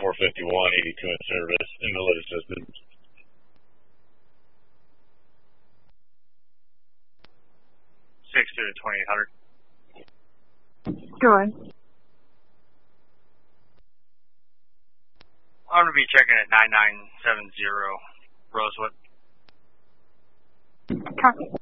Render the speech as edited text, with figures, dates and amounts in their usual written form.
451, 82 in service, in the load systems. Six to 2800. Go ahead. I'm going to be checking at 9970 Rosewood. Copy.